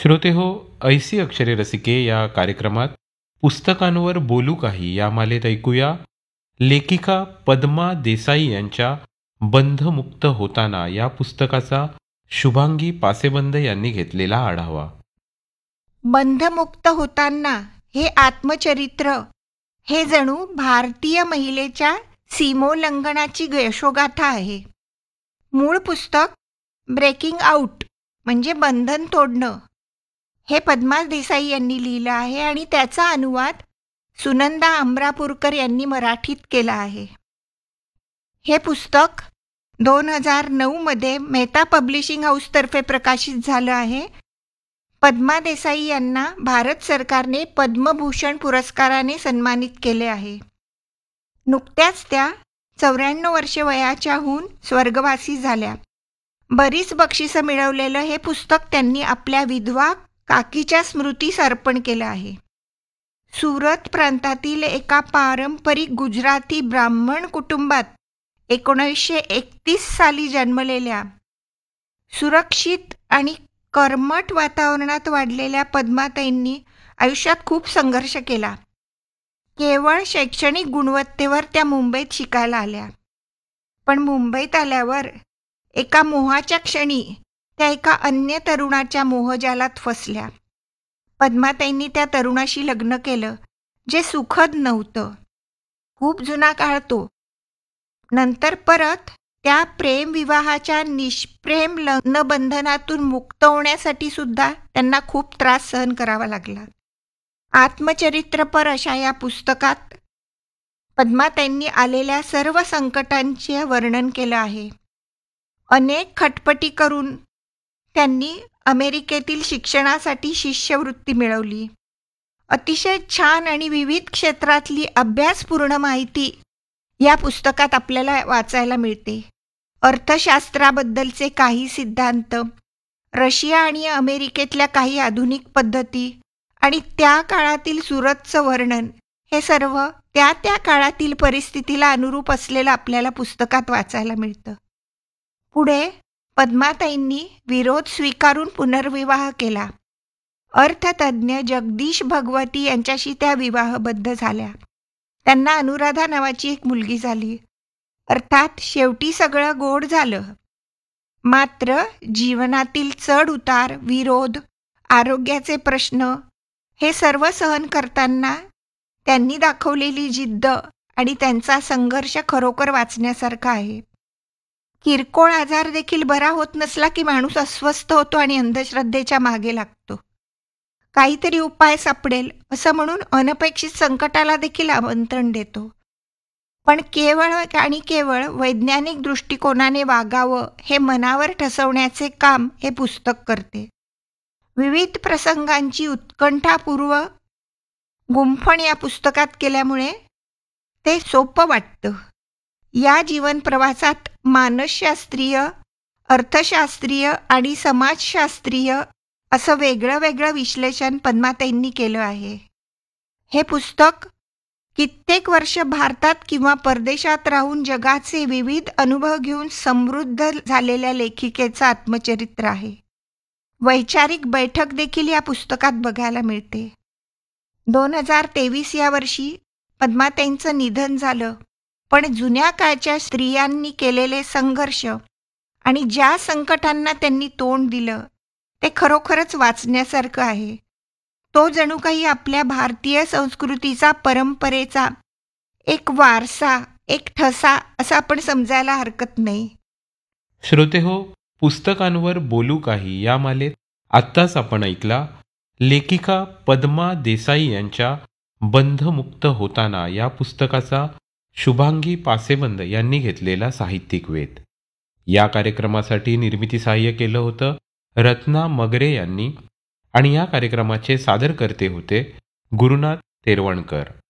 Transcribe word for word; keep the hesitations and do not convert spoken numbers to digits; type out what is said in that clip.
श्रोते हो, ऐसी अक्षरे रसिके या कार्यक्रमात पुस्तकांवर बोलू काही या मालेत ऐकूया लेखिका पद्मा देसाई यांच्या बंधमुक्त होताना या पुस्तकाचा शुभांगी पासेबंद यांनी घेतलेला आढावा. बंधमुक्त होताना हे आत्मचरित्र हे जणू भारतीय महिलेच्या सीमोल्लंघनाची यशोगाथा आहे. मूळ पुस्तक ब्रेकिंग आउट म्हणजे बंधन तोडणं हे पद्मा देसाई यांनी लिहिलं आहे आणि त्याचा अनुवाद सुनंदा अमरापूरकर यांनी मराठीत केला आहे. हे पुस्तक दोन हजार नऊमध्ये मेहता पब्लिशिंग हाऊसतर्फे प्रकाशित झालं आहे. पद्मा देसाई यांना भारत सरकारने पद्मभूषण पुरस्काराने सन्मानित केले आहे. नुकत्याच त्या चौऱ्याण्णव वर्षे वयाच्याहून स्वर्गवासी झाल्या. बरीच बक्षिसं मिळवलेलं हे पुस्तक त्यांनी आपल्या विधवा काकीच्या स्मृतीस अर्पण केलं आहे. सुरत प्रांतातील एका पारंपरिक गुजराती ब्राह्मण कुटुंबात एकोणीसशे एकतीस साली जन्मलेल्या सुरक्षित आणि कर्मठ वातावरणात वाढलेल्या पद्माताईंनी आयुष्यात खूप संघर्ष केला. केवळ शैक्षणिक गुणवत्तेवर त्या मुंबईत शिकायला आल्या. पण मुंबईत आल्यावर एका मोहाच्या क्षणी त्या एका अन्य तरुणाच्या मोहजालात फसल्या. पद्माताईंनी त्या तरुणाशी लग्न केलं जे सुखद नव्हतं. खूप जुना काळ तो. नंतर परत त्या प्रेमविवाहाच्या निष्प्रेम लग्नबंधनातून मुक्त होण्यासाठी सुद्धा त्यांना खूप त्रास सहन करावा लागला. आत्मचरित्रपर अशा या पुस्तकात पद्माताईंनी आलेल्या सर्व संकटांचे वर्णन केलं आहे. अनेक खटपटी करून त्यांनी अमेरिकेतील शिक्षणासाठी शिष्यवृत्ती मिळवली. अतिशय छान आणि विविध क्षेत्रातली अभ्यासपूर्ण माहिती या पुस्तकात आपल्याला वाचायला मिळते. अर्थशास्त्राबद्दलचे काही सिद्धांत, रशिया आणि अमेरिकेतल्या काही आधुनिक पद्धती आणि त्या काळातील सुरतचं वर्णन हे सर्व त्या त्या काळातील परिस्थितीला अनुरूप असलेलं आपल्याला पुस्तकात वाचायला मिळतं. पुढे पद्माताईंनी विरोध स्वीकारून पुनर्विवाह केला. अर्थतज्ज्ञ जगदीश भगवती यांच्याशी त्या विवाहबद्ध झाल्या. त्यांना अनुराधा नावाची एक मुलगी झाली. अर्थात शेवटी सगळं गोड झालं. मात्र जीवनातील चढ उतार, विरोध, आरोग्याचे प्रश्न हे सर्व सहन करताना त्यांनी दाखवलेली जिद्द आणि त्यांचा संघर्ष खरोखर वाचण्यासारखा आहे. किरकोळ आजार देखील बरा होत नसला की माणूस अस्वस्थ होतो आणि अंधश्रद्धेच्या मागे लागतो. काहीतरी उपाय सापडेल असं म्हणून अनपेक्षित संकटाला देखील आमंत्रण देतो. पण केवळ आणि केवळ वैज्ञानिक दृष्टिकोनाने वागावं हे मनावर ठसवण्याचे काम हे पुस्तक करते. विविध प्रसंगांची उत्कंठापूर्व गुंफण या पुस्तकात केल्यामुळे ते सोपं वाटतं. या जीवन प्रवासात मानसशास्त्रीय, अर्थशास्त्रीय आणि समाजशास्त्रीय असं वेगळं वेगळं विश्लेषण पद्माताईंनी केलं आहे. हे पुस्तक कित्येक वर्ष भारतात किंवा परदेशात राहून जगाचे विविध अनुभव घेऊन समृद्ध झालेल्या लेखिकेचं आत्मचरित्र आहे. वैचारिक बैठक देखील या पुस्तकात बघायला मिळते. दोन हजार तेवीस या वर्षी पद्माताईंचं निधन झालं. पण जुन्या काळच्या स्त्रियांनी केलेले संघर्ष आणि ज्या संकटांना त्यांनी तोंड दिलं ते खरोखरच वाचण्यासारखं आहे. तो जणू काही आपल्या भारतीय संस्कृतीचा, परंपरेचा एक वारसा, एक ठसा असं आपण समजायला हरकत नाही. श्रोते हो, पुस्तकांवर बोलू काही या मालेत आत्ताच आपण ऐकला लेखिका पद्मा देसाई यांच्या बंधमुक्त होताना या पुस्तकाचा शुभांगी पासेबंद यांनी घेतलेला साहित्यिक वेध. या कार्यक्रमासाठी निर्मिती सहाय्य केलं होतं रत्ना मगरे यांनी आणि या कार्यक्रमाचे सादरकर्ते होते गुरुनाथ तेरवणकर.